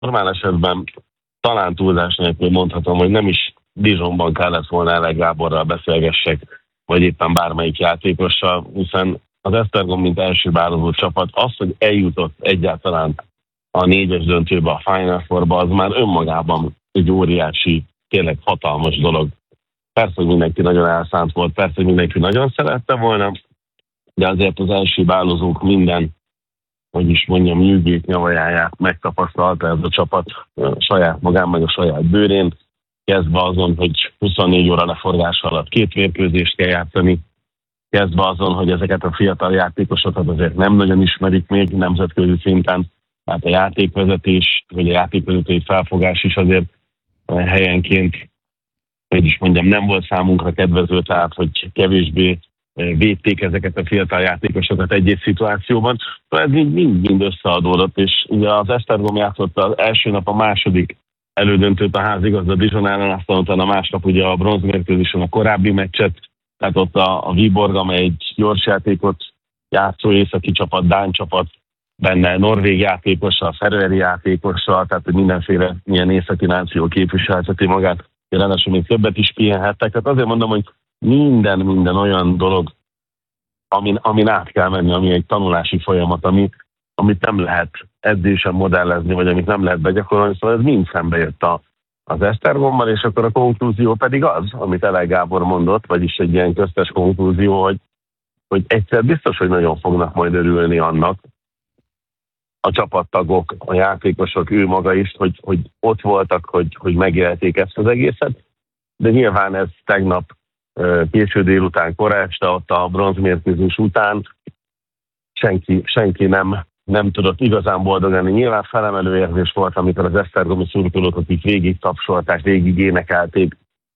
normál esetben talán túlzás nélkül mondhatom, hogy nem is Dijonban kellett volna Elek Gáborral beszélgessek, vagy éppen bármelyik játékossal, hiszen az Esztergom, mint első bálogó csapat, az, hogy eljutott egyáltalán a 4-es döntőbe, a Final Fourba, az már önmagában egy óriási, tényleg hatalmas dolog. Persze, hogy mindenki nagyon elszánt volt, persze, hogy mindenki nagyon szerette volna, de azért az első bálozók minden, hogy is mondjam, nyűgét, nyavajáját megtapasztalta ez a csapat saját magán, meg a saját bőrén, kezdve azon, hogy 24 óra leforgás alatt 2 mérkőzést kell játszani, kezdve azon, hogy ezeket a fiatal játékosokat azért nem nagyon ismerik még nemzetközi szinten, tehát a játékvezetés, vagy a játékvezetői felfogás is azért helyenként, hogy is mondjam, nem volt számunkra kedvező, tehát hogy kevésbé védték ezeket a fiatal játékosokat egy-egy szituációban. Ez mind összeadódott, és ugye az Esztergom játszotta az első nap a második elődöntőt a házigazda Dijon ellen, aztán utána másnap ugye a bronzmérkőzésen a korábbi meccset, tehát ott a Viborg, amely egy gyorsjátékot játszó északi csapat, dán csapat, benne norvég játékossal, feröeri játékossal, tehát hogy mindenféle ilyen északi náció képviselteti magát, ráadásul még többet is pihenhettek. Tehát azért mondom, hogy minden olyan dolog, amin át kell menni, ami egy tanulási folyamat, amit nem lehet edzésen modellezni, vagy amit nem lehet begyakorolni, szóval ez mind szembe jött az Esztergommal, és akkor a konklúzió pedig az, amit Elek Gábor mondott, vagyis egy ilyen köztes konklúzió, hogy egyszer biztos, hogy nagyon fognak majd örülni annak, a csapattagok, a játékosok, ő maga is, hogy ott voltak, hogy megélték ezt az egészet, de nyilván ez tegnap késő délután, kora este, ott a bronzmérkőzés után senki nem tudott igazán boldog lenni. Nyilván felemelő érzés volt, amikor az esztergomi szurkolók, akik végig tapsolták, végig énekelték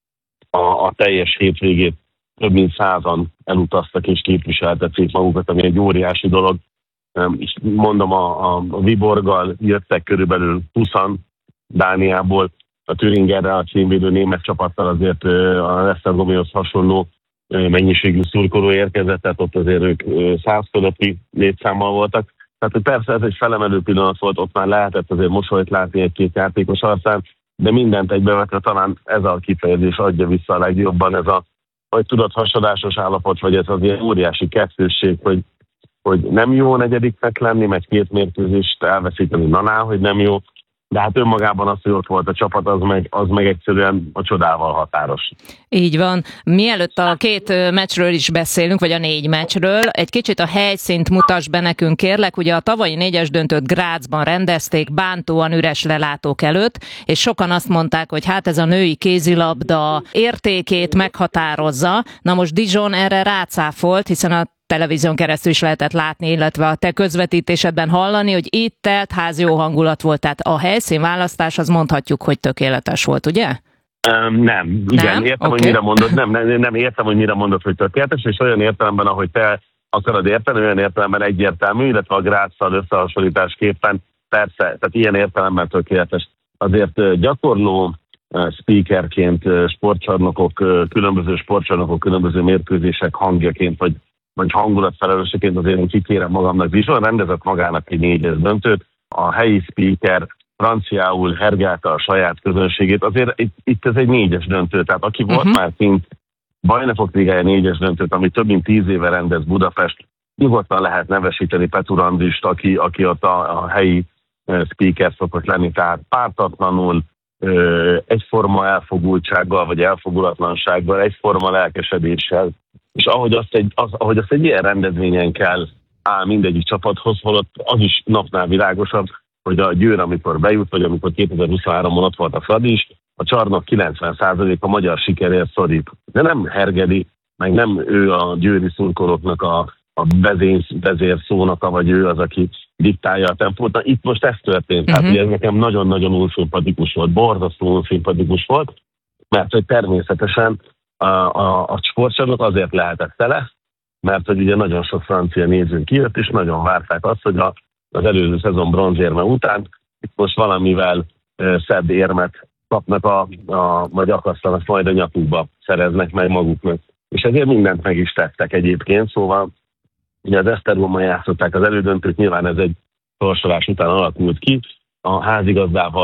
a teljes hétvégét, több mint 100-an elutaztak és képviseltették magukat, ami egy óriási dolog. És mondom, a Viborggal jöttek körülbelül 20-an Dániából, a Thüringerrel, a címvédő német csapattal azért az Esztergomihoz hasonló mennyiségű szurkoló érkezett, tehát ott azért ők 100 fölötti létszámmal voltak. Tehát hogy persze ez egy felemelő pillanat volt, ott már lehetett azért mosolyt látni egy-két játékos arcán, de mindent egybevetve talán ez a kifejezés adja vissza a legjobban, ez a, hogy tudod, hasadásos állapot, vagy ez az ilyen óriási kettősség, hogy nem jó negyediknek lenni, meg 2 mérkőzést elveszíteni, hogy nem jó, de hát önmagában az, hogy ott volt a csapat, az meg egyszerűen a csodával határos. Így van. Mielőtt a 2 meccsről is beszélünk, vagy a 4 meccsről, egy kicsit a helyszínt mutass be nekünk, kérlek. Ugye a tavalyi 4-es döntőt Grazban rendezték, bántóan üres lelátók előtt, és sokan azt mondták, hogy hát ez a női kézilabda értékét meghatározza. Na most Dijon erre rácáfolt, hiszen a televízión keresztül is lehetett látni, illetve a te közvetítésedben hallani, hogy itt telt ház jó hangulat volt. Tehát a helyszínválasztás, az mondhatjuk, hogy tökéletes volt, ugye? Nem, igen, nem? Értem, Okay. hogy mire mondod, nem értem, hogy mire mondod, hogy tökéletes, és olyan értelemben, ahogy te akarod érteni, olyan értelemben egyértelmű, illetve a Grázzal összehasonlításképpen persze, tehát ilyen értelemben tökéletes. Azért gyakorló speakerként különböző sportcsarnokok, különböző mérkőzések hangjaként, vagy hangulatfelelőseként azért én kikérem magamnak. Dijon rendezett magának egy 4-es döntőt, a helyi speaker franciául hergelte a saját közönségét. Azért itt ez egy 4-es döntő, tehát aki volt már kint Bajnokok Ligája 4-es döntőt, ami több mint 10 éve rendez Budapest, nyugodtan lehet nevesíteni Petur Andrist, aki ott a helyi speaker szokott lenni, tehát pártatlanul, egyforma elfogultsággal, vagy elfogulatlansággal, egyforma lelkesedéssel. És ahogy azt egy ilyen rendezvényen kell áll mindegyik csapathoz, holott az is napnál világosabb, hogy a Győr, amikor bejut, vagy amikor 2023-ban ott volt a Fradi is, a csarnok 90% a magyar sikerért szorít. De nem hergeli, meg nem ő a győri szurkolóknak a vezérszónoka, vagy ő az, aki diktálja a tempót. Na, itt most ez történt. Tehát ez nekem nagyon-nagyon szimpatikus volt, borzasztóan szimpatikus volt, mert hogy természetesen a sportcsarnok azért lehetett tele, mert hogy ugye nagyon sok francia nézőnk kijött, és nagyon várták azt, hogy az előző szezon bronzérme után itt most valamivel szebb érmet kapnak, vagy akasztanak majd a nyakukba, szereznek meg maguknak. És ezért mindent meg is tettek egyébként, szóval ugye az Esztergommal játszották az elődöntőt, nyilván ez egy sorsolás után alakult ki. a házigazdával